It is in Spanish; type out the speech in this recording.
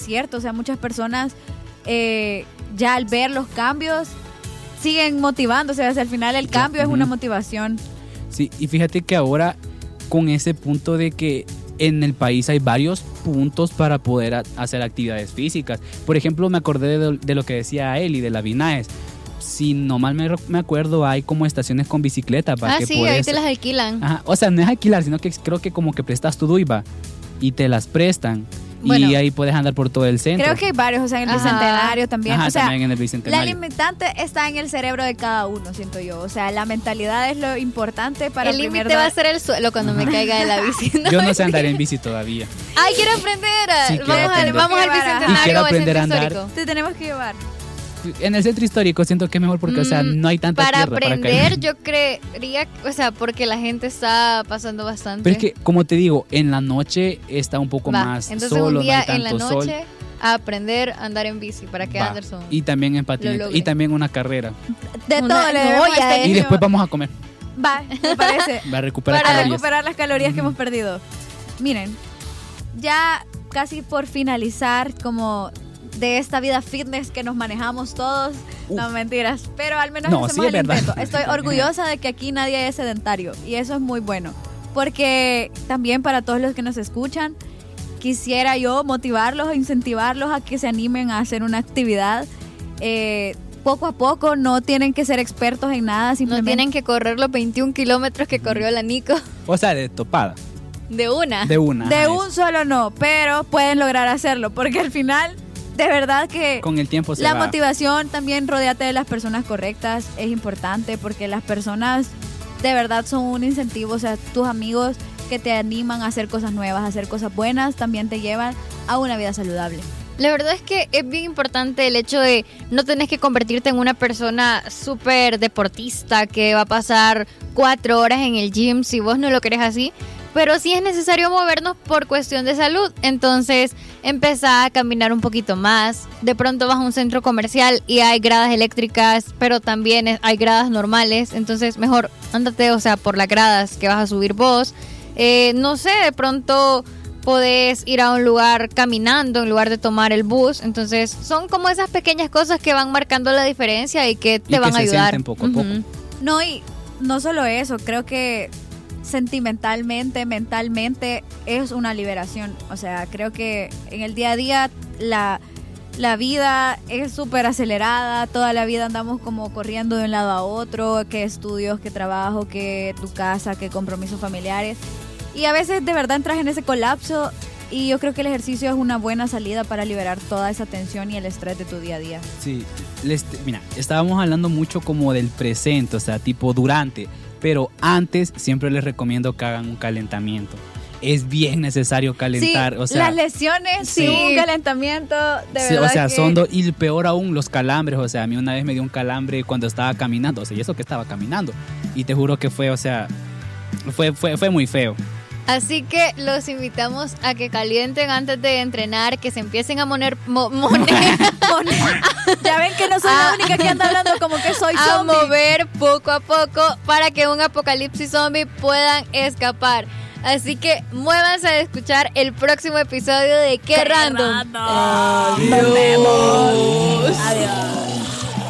cierto, o sea, muchas personas ya al ver los cambios siguen motivándose, o sea, al final el cambio es una motivación. Sí, y fíjate que ahora con ese punto de que en el país hay varios puntos para poder hacer actividades físicas. Por ejemplo, me acordé de lo que decía Eli, de la Vinaes. Si no mal me acuerdo, hay como estaciones con bicicleta para que sí, puedes... ahí te las alquilan. Ajá, o sea, no es alquilar, sino que creo que como que prestas tu DUIVA y te las prestan. Bueno, y ahí puedes andar por todo el centro. Creo que hay varios, o sea, en el Bicentenario también. Ajá, o sea, también en el Bicentenario. La limitante está en el cerebro de cada uno, siento yo. O sea, la mentalidad es lo importante para el límite va a ser el suelo cuando me caiga de la bici. Yo no sé andar en bici todavía. Ay, quiero aprender. Sí, vamos al Bicentenario. Y quiero o al aprender centro a andar. histórico. Te tenemos que llevar. En el centro histórico siento que es mejor porque, o sea, no hay tanta para tierra aprender, para caer. yo creería, o sea, porque la gente está pasando bastante. Pero es que, como te digo, en la noche está un poco más entonces solo, un día no hay en la tanto noche sol. a aprender a andar en bici para que Anderson y también en patineta y también una carrera. De todo le debemos a este Y niño. después vamos a comer. Va, me parece. Va a recuperar para calorías. recuperar las calorías que hemos perdido. Miren, ya casi por finalizar como de esta vida fitness que nos manejamos todos. No, mentiras, pero al menos hacemos el intento. Estoy orgullosa de que aquí nadie es sedentario y eso es muy bueno, porque también para todos los que nos escuchan, quisiera yo motivarlos e incentivarlos a que se animen a hacer una actividad poco a poco. No tienen que ser expertos en nada, simplemente no tienen que correr los 21 kilómetros que corrió la Nico. O sea, de topada. De una. De un solo no, pero pueden lograr hacerlo, porque al final, de verdad que con el tiempo se la va. motivación, también rodeate de las personas correctas, es importante, porque las personas de verdad son un incentivo. O sea, tus amigos que te animan a hacer cosas nuevas, a hacer cosas buenas, también te llevan a una vida saludable. La verdad es que es bien importante el hecho de no tenés que convertirte en una persona súper deportista que va a pasar 4 horas en el gym si vos no lo querés así. Pero sí es necesario movernos por cuestión de salud. Entonces empezá a caminar un poquito más. De pronto vas a un centro comercial y hay gradas eléctricas, pero también hay gradas normales. Entonces mejor ándate, o sea, por las gradas que vas a subir vos. No sé, de pronto podés ir a un lugar caminando en lugar de tomar el bus. Entonces son como esas pequeñas cosas que van marcando la diferencia y que te van a ayudar. Poco a poco. No, y no solo eso, creo que sentimentalmente, mentalmente es una liberación. O sea, creo que en el día a día la vida es súper acelerada, toda la vida andamos como corriendo de un lado a otro, que estudios, que trabajo, que tu casa, que compromisos familiares, y a veces de verdad entras en ese colapso, y yo creo que el ejercicio es una buena salida para liberar toda esa tensión y el estrés de tu día a día. Sí, mira, estábamos hablando mucho como del presente, o sea, tipo durante, pero antes siempre les recomiendo que hagan un calentamiento. Es bien necesario calentar. Sí, o sea, las lesiones sin un calentamiento, de verdad. O sea, que... y peor aún los calambres. O sea, a mí una vez me dio un calambre cuando estaba caminando. O sea, y eso que estaba caminando. Y te juro que fue, o sea, fue muy feo. Así que los invitamos a que calienten antes de entrenar, que se empiecen a mover. Ya ven que no soy la única que anda hablando como que soy zombie. A mover poco a poco para que un apocalipsis zombie puedan escapar. Así que muévanse a escuchar el próximo episodio de ¡Qué Random! Nos vemos. Adiós.